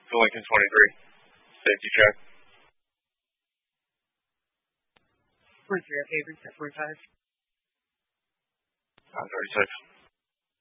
to Lincoln 23. Safety check. Where's your favorite at 45? 36.